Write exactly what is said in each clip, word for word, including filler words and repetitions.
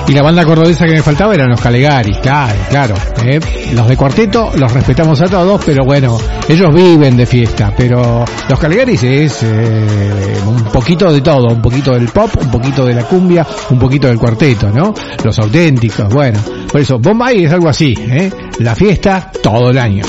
Y la banda cordobesa que me faltaba eran los Calegaris, claro, claro. ¿eh? Los de cuarteto los respetamos a todos, pero bueno, ellos viven de fiesta. Pero los Calegaris es eh, un poquito de todo, un poquito del pop, un poquito de la cumbia, un poquito del cuarteto, ¿no? Los auténticos, bueno. Por eso, Bombay es algo así, ¿eh? La fiesta todo el año.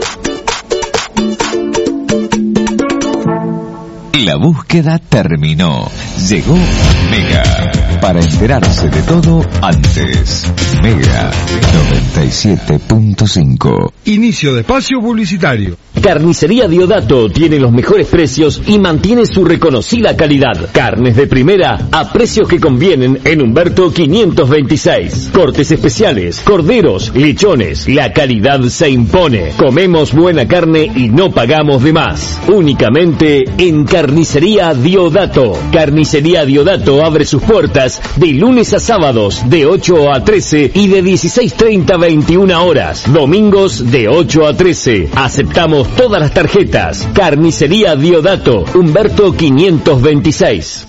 La búsqueda terminó. Llegó Mega. Para enterarse de todo antes. Mega noventa y siete punto cinco. Inicio de espacio publicitario. Carnicería Diodato tiene los mejores precios y mantiene su reconocida calidad. Carnes de primera a precios que convienen en Humberto quinientos veintiséis. Cortes especiales, corderos, lechones. La calidad se impone. Comemos buena carne y no pagamos de más. Únicamente en Carnicería Diodato. Carnicería Diodato abre sus puertas de lunes a sábados de ocho a trece y de dieciséis treinta a veintiuna horas. Domingos de ocho a trece. Aceptamos todas las tarjetas. Carnicería Diodato, Humberto quinientos veintiséis.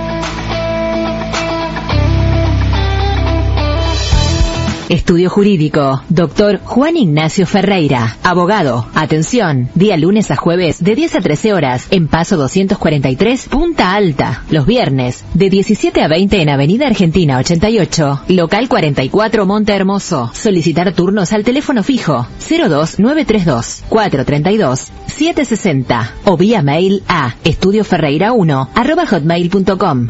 Estudio Jurídico, doctor Juan Ignacio Ferreira, abogado. Atención, día lunes a jueves de diez a trece horas en Paso doscientos cuarenta y tres, Punta Alta. Los viernes de diecisiete a veinte en Avenida Argentina ochenta y ocho, local cuarenta y cuatro, Monte Hermoso. Solicitar turnos al teléfono fijo cero dos nueve tres dos, cuatro tres dos, siete seis cero o vía mail a estudioferreira uno arroba hotmail punto com.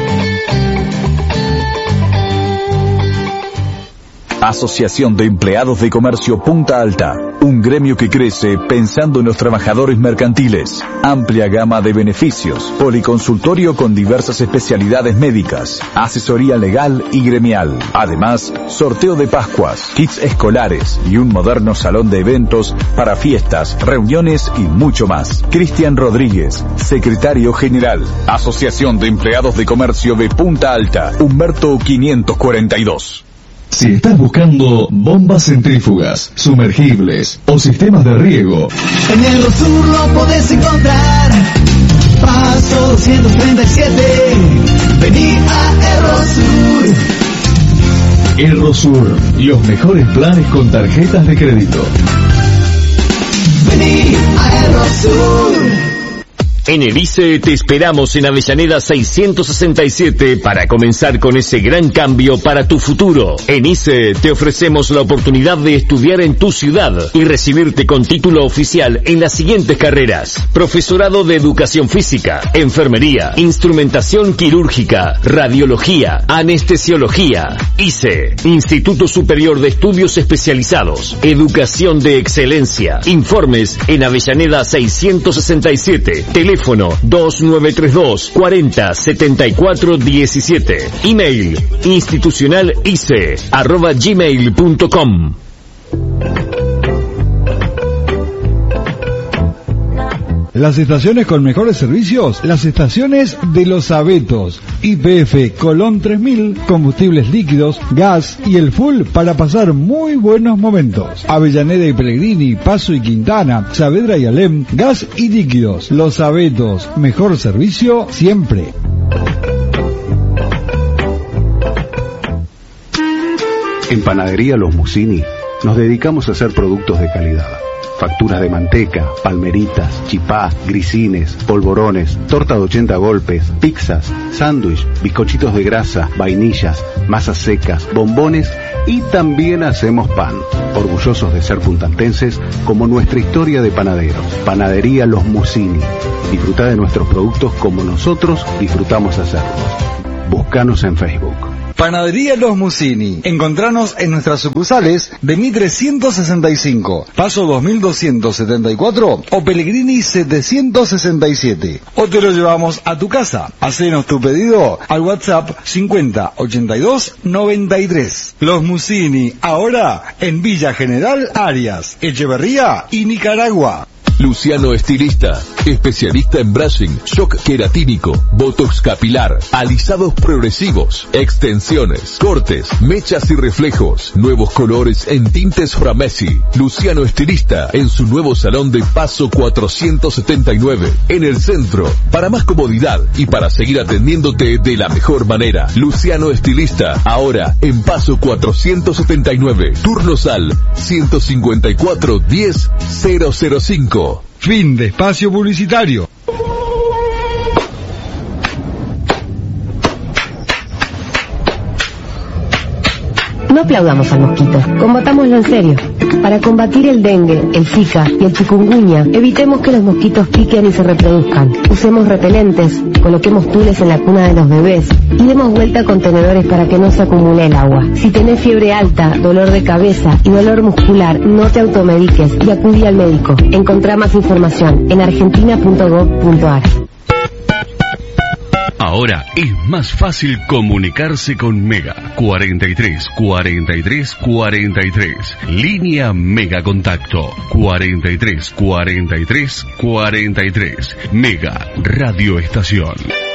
Asociación de Empleados de Comercio Punta Alta, un gremio que crece pensando en los trabajadores mercantiles. Amplia gama de beneficios, policonsultorio con diversas especialidades médicas, asesoría legal y gremial. Además, sorteo de Pascuas, kits escolares y un moderno salón de eventos para fiestas, reuniones y mucho más. Cristian Rodríguez, secretario general. Asociación de Empleados de Comercio de Punta Alta, Humberto quinientos cuarenta y dos. Si estás buscando bombas centrífugas, sumergibles o sistemas de riego, en el Rosur lo podés encontrar. Paso doscientos treinta y siete, vení a Errosur. Errosur, los mejores planes con tarjetas de crédito. Vení a Errosur. En el I C E te esperamos en Avellaneda seiscientos sesenta y siete para comenzar con ese gran cambio para tu futuro. En I C E te ofrecemos la oportunidad de estudiar en tu ciudad y recibirte con título oficial en las siguientes carreras: profesorado de educación física, enfermería, instrumentación quirúrgica, radiología, anestesiología. I C E, Instituto Superior de Estudios Especializados, Educación de Excelencia. Informes en Avellaneda seiscientos sesenta y siete, teléfono dos nueve tres dos, cuarenta, setenta y cuatro diecisiete. Email institucionalice arroba gmail punto com. Las estaciones con mejores servicios, las estaciones de Los Abetos. Y P F Colón tres mil, combustibles líquidos, gas y el full para pasar muy buenos momentos. Avellaneda y Pellegrini, Paso y Quintana, Saavedra y Alem, gas y líquidos. Los Abetos, mejor servicio siempre. En Panadería Los Musini nos dedicamos a hacer productos de calidad. Facturas de manteca, palmeritas, chipá, grisines, polvorones, torta de ochenta golpes, pizzas, sándwich, bizcochitos de grasa, vainillas, masas secas, bombones y también hacemos pan. Orgullosos de ser puntaltenses como nuestra historia de panaderos. Panadería Los Musini. Disfruta de nuestros productos como nosotros disfrutamos hacerlos. Búscanos en Facebook. Panadería Los Musini. Encontranos en nuestras sucursales de Mi trescientos sesenta y cinco, Paso dos mil doscientos setenta y cuatro o Pellegrini setecientos sesenta y siete. O te lo llevamos a tu casa. Hacenos tu pedido al WhatsApp cincuenta ochenta y dos noventa y tres. Los Musini, ahora en Villa General Arias, Echeverría y Nicaragua. Luciano Estilista, especialista en brushing, shock queratínico, botox capilar, alisados progresivos, extensiones, cortes, mechas y reflejos, nuevos colores en tintes Framesi. Luciano Estilista en su nuevo salón de Paso cuatrocientos setenta y nueve, en el centro. Para más comodidad y para seguir atendiéndote de la mejor manera, Luciano Estilista, ahora en Paso cuatrocientos setenta y nueve, turnos al ciento cincuenta y cuatro diez cero cero cinco. Fin de espacio publicitario. No aplaudamos al mosquito, combatámoslo en serio. Para combatir el dengue, el zika y el chikungunya, evitemos que los mosquitos piquen y se reproduzcan. Usemos repelentes, coloquemos tules en la cuna de los bebés y demos vuelta a contenedores para que no se acumule el agua. Si tenés fiebre alta, dolor de cabeza y dolor muscular, no te automediques y acudí al médico. Encontrá más información en argentina punto gov punto ar. Ahora es más fácil comunicarse con Mega. cuarenta y tres, cuarenta y tres, cuarenta y tres. Línea Mega Contacto. cuarenta y tres, cuarenta y tres, cuarenta y tres. Mega Radio Estación.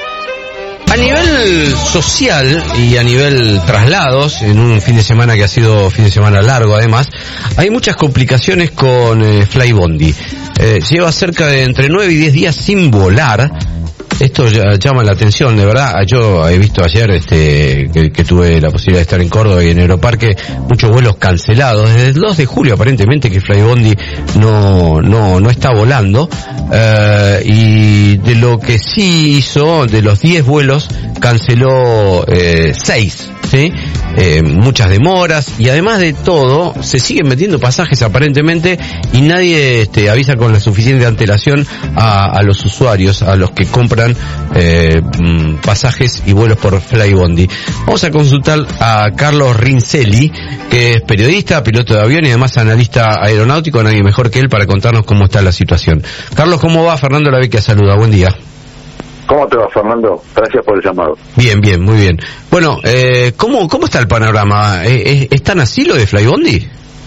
A nivel social y a nivel traslados, en un fin de semana que ha sido fin de semana largo además, hay muchas complicaciones con eh, Flybondi. Eh, lleva cerca de entre nueve y diez días sin volar. Esto llama la atención, de verdad. Yo he visto ayer este que, que tuve la posibilidad de estar en Córdoba y en Aeroparque, muchos vuelos cancelados. Desde el dos de julio aparentemente que Flybondi no no no está volando. Eh, y de lo que sí hizo, de los diez vuelos, canceló eh, seis, ¿sí? Eh, muchas demoras y además de todo se siguen metiendo pasajes aparentemente y nadie este, avisa con la suficiente antelación a, a los usuarios, a los que compran eh, pasajes y vuelos por Flybondi. Vamos a consultar a Carlos Rincelli, que es periodista, piloto de avión y además analista aeronáutico, nadie mejor que él para contarnos cómo está la situación. Carlos, ¿cómo va? Fernando Lavecchia saluda, buen día. ¿Cómo te va, Fernando? Gracias por el llamado. Bien, bien, muy bien. Bueno, eh, ¿cómo, ¿cómo está el panorama? ¿Es, es tan así lo de Flybondi?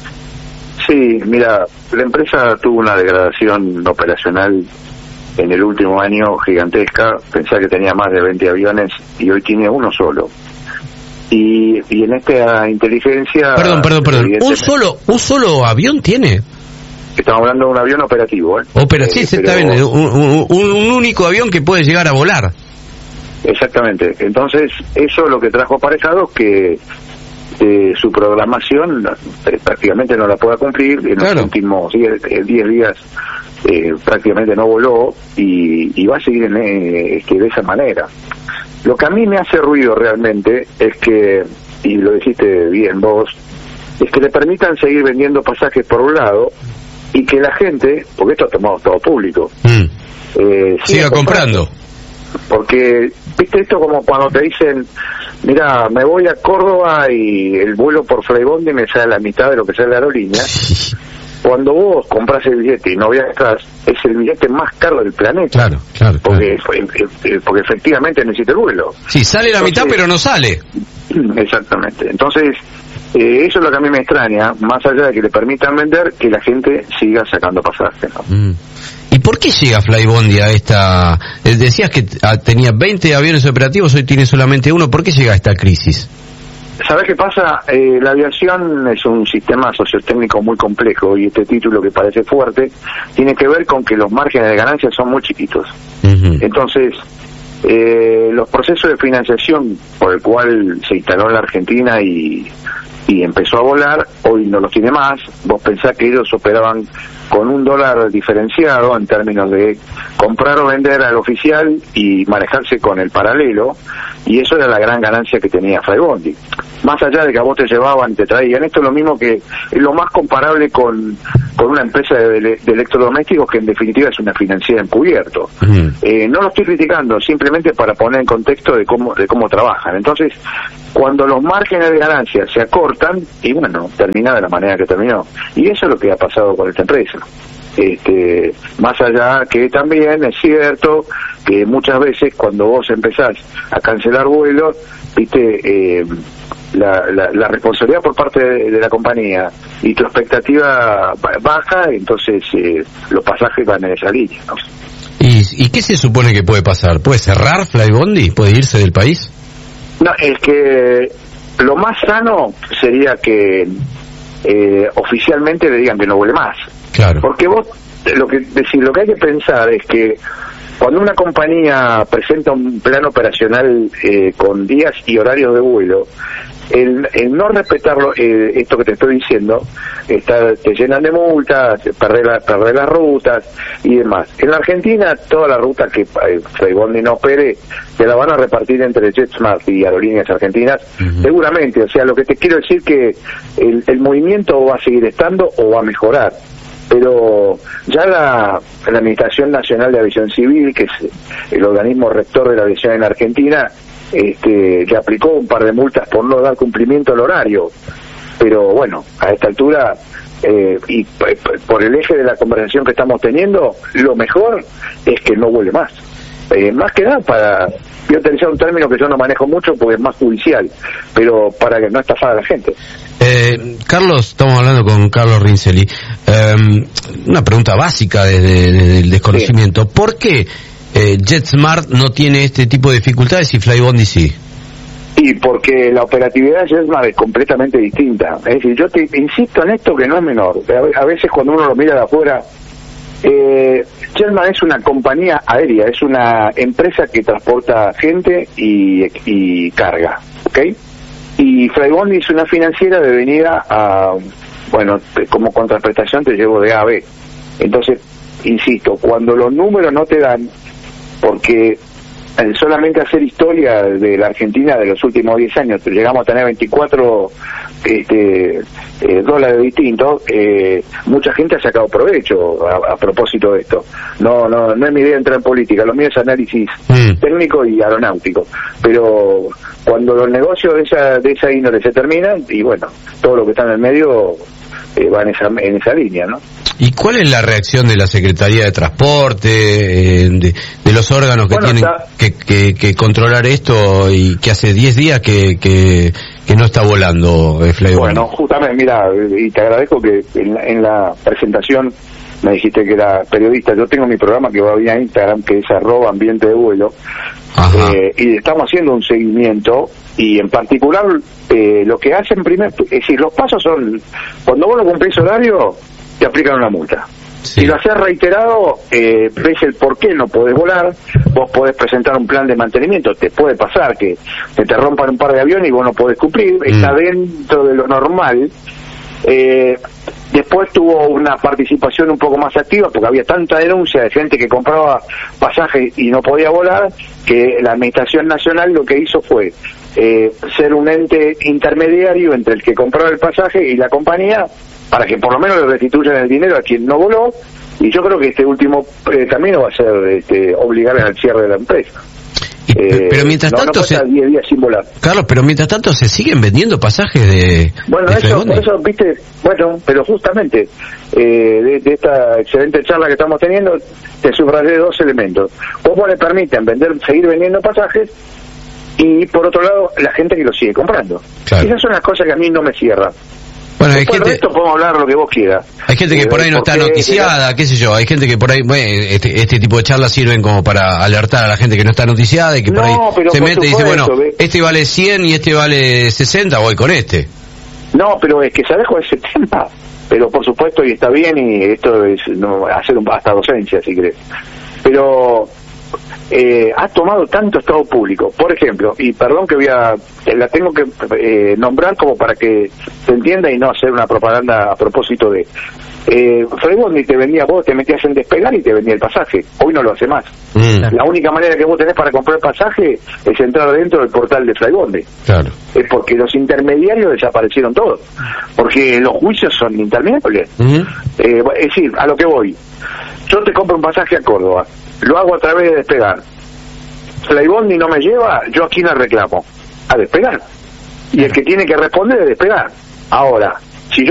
Sí, mira, la empresa tuvo una degradación operacional en el último año gigantesca. Pensá que tenía más de veinte aviones y hoy tiene uno solo. Y, y en esta inteligencia... Perdón, perdón, perdón. ¿Un solo, un solo avión tiene? Estamos hablando de un avión operativo, ¿eh? Opera, sí, eh, se pero... está viendo. Un, un, un único avión que puede llegar a volar. Exactamente. Entonces, eso lo que trajo aparejado es que eh, su programación eh, prácticamente no la pueda cumplir. En claro. Los últimos diez días eh, prácticamente no voló y, y va a seguir en, eh, que de esa manera. Lo que a mí me hace ruido realmente es que, y lo dijiste bien vos, es que le permitan seguir vendiendo pasajes por un lado y que la gente, porque esto ha tomado todo público, mm. eh, siga, siga comprando. comprando. Porque, viste, esto como cuando te dicen, mira, me voy a Córdoba y el vuelo por Flybondi me sale la mitad de lo que sale la aerolínea. Cuando vos compras el billete y no viajas, es el billete más caro del planeta. Claro, claro. Porque, claro. porque efectivamente necesita el vuelo. Sí, sale la Entonces, mitad pero no sale. Exactamente. Entonces, eh, eso es lo que a mí me extraña, más allá de que le permitan vender, que la gente siga sacando pasajes, ¿no? Mm. ¿Y por qué llega Flybondi a esta...? Decías que tenía veinte aviones operativos, hoy tiene solamente uno. ¿Por qué llega a esta crisis? ¿Sabés qué pasa? Eh, la aviación es un sistema sociotécnico muy complejo y este título que parece fuerte tiene que ver con que los márgenes de ganancia son muy chiquitos. Uh-huh. Entonces, eh, los procesos de financiación por el cual se instaló en la Argentina y, y empezó a volar, hoy no los tiene más. Vos pensás que ellos operaban con un dólar diferenciado en términos de comprar o vender al oficial y manejarse con el paralelo, y eso era la gran ganancia que tenía Flybondi. Más allá de que a vos te llevaban y te traían, esto es lo mismo que, es lo más comparable con, con una empresa de, de electrodomésticos que en definitiva es una financiera encubierto. Uh-huh. Eh, no lo estoy criticando, simplemente para poner en contexto de cómo, de cómo trabajan. Entonces, cuando los márgenes de ganancia se acortan, y bueno, termina de la manera que terminó. Y eso es lo que ha pasado con esta empresa. Este, más allá que también es cierto que muchas veces cuando vos empezás a cancelar vuelos, viste, eh, la, la, la responsabilidad por parte de, de la compañía y tu expectativa baja, entonces eh, los pasajes van en esa línea, ¿no? ¿Y, ¿Y qué se supone que puede pasar? ¿Puede cerrar Flybondi? ¿Puede irse del país? No, es que lo más sano sería que eh, oficialmente le digan que no vuelve más. Claro. Porque vos, lo que decir, lo que hay que pensar es que cuando una compañía presenta un plan operacional eh, con días y horarios de vuelo, el, el no respetarlo, eh, esto que te estoy diciendo, está, te llenan de multas, perdés la, perdés las rutas y demás. En la Argentina, toda la ruta que eh, Flybondi no opere, se la van a repartir entre JetSmart y Aerolíneas Argentinas, uh-huh. seguramente. O sea, lo que te quiero decir que el, el movimiento va a seguir estando o va a mejorar. Pero ya la, la Administración Nacional de Aviación Civil, que es el organismo rector de la aviación en Argentina, este, le aplicó un par de multas por no dar cumplimiento al horario. Pero bueno, a esta altura, eh, y p- p- por el eje de la conversación que estamos teniendo, lo mejor es que no vuelve más. Eh, más que nada para, voy a utilizar un término que yo no manejo mucho porque es más judicial, pero para que no estafar a la gente. Eh, Carlos, estamos hablando con Carlos Rincelli. Eh, una pregunta básica desde, desde el desconocimiento. Sí. ¿Por qué eh, JetSmart no tiene este tipo de dificultades y Flybondi sí? Y porque la operatividad de JetSmart es completamente distinta. Es decir, yo te insisto en esto que no es menor. A veces cuando uno lo mira de afuera, eh, JetSmart es una compañía aérea, es una empresa que transporta gente y, y carga, ¿ok? Y Flybondi es una financiera de venida a, bueno, como contraprestación te llevo de A a B. Entonces, insisto, cuando los números no te dan, porque solamente hacer historia de la Argentina de los últimos diez años, llegamos a tener veinticuatro este, eh, dólares distintos, eh, mucha gente ha sacado provecho a, a propósito de esto. No, no, no es mi idea entrar en política, lo mío es análisis mm. técnico y aeronáutico, pero cuando los negocios de esa, de esa índole se terminan, y bueno, todo lo que está en el medio eh, va en esa, en esa línea, ¿no? ¿Y cuál es la reacción de la Secretaría de Transporte, eh, de, de los órganos que bueno, tienen que, que, que controlar esto y que hace diez días que, que, que no está volando eh, Flybondi? Bueno, justamente, mira, y te agradezco que en la, en la presentación me dijiste que era periodista. Yo tengo mi programa que va vía Instagram, que es arroba ambiente de vuelo, eh, y estamos haciendo un seguimiento, y en particular eh, lo que hacen primero, es decir, los pasos son, cuando vos no cumplís horario, te aplican una multa. Sí. Si lo haces reiterado, eh, ves el por qué no podés volar, vos podés presentar un plan de mantenimiento, te puede pasar que, que te rompan un par de aviones y vos no podés cumplir, mm. está dentro de lo normal. Eh, después tuvo una participación un poco más activa porque había tanta denuncia de gente que compraba pasajes y no podía volar, que la Administración Nacional lo que hizo fue eh, ser un ente intermediario entre el que compraba el pasaje y la compañía, para que por lo menos le restituyan el dinero a quien no voló, y yo creo que este último eh, camino va a ser este, obligar al cierre de la empresa. Eh, pero mientras no, tanto no se... diez días sin volar. Carlos, pero mientras tanto se siguen vendiendo pasajes de bueno de eso, eso viste, bueno, pero justamente eh, de, de esta excelente charla que estamos teniendo te subrayé dos elementos. ¿Cómo le permiten vender, seguir vendiendo pasajes? Y por otro lado, la gente que lo sigue comprando. Claro. Esas son las cosas que a mí no me cierran. Bueno, hay Después gente, de esto podemos hablar lo que vos quieras. Hay gente que eh, por ahí no está noticiada, qué sé yo, hay gente que por ahí, bueno, este, este tipo de charlas sirven como para alertar a la gente que no está noticiada y que por no, ahí se mete y dice, bueno, ¿ves? Este vale cien y este vale sesenta, voy con este. No, pero es que sabes cuál es el tema, pero por supuesto, y está bien, y esto es no hacer un, hasta docencia, si querés. Pero eh, ha tomado tanto estado público, por ejemplo, y perdón que voy a, la tengo que eh, nombrar como para que se entienda y no hacer una propaganda a propósito de eh, Flybondi te vendía, vos te metías en Despegar y te vendía el pasaje, hoy no lo hace más. Mm. La única manera que vos tenés para comprar el pasaje es entrar dentro del portal de Flybondi. Claro. Es porque los intermediarios desaparecieron todos, porque los juicios son interminables. Mm. Eh, es decir, a lo que voy, yo te compro un pasaje a Córdoba, lo hago a través de Despegar, Flybondi no me lleva, yo aquí no reclamo, a Despegar, y el que tiene que responder es Despegar. Ahora,